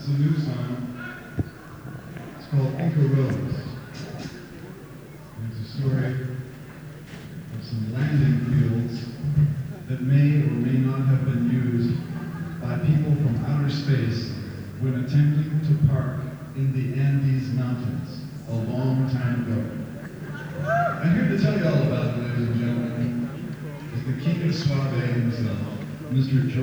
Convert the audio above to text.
It's a new song. It's called Inca Rose. It's a story of some landing fields that may or may not have been used by people from outer space when attempting to park in the Andes Mountains a long time ago. I'm here to tell you all about it, ladies and gentlemen, is the king of suave himself, Mr. George.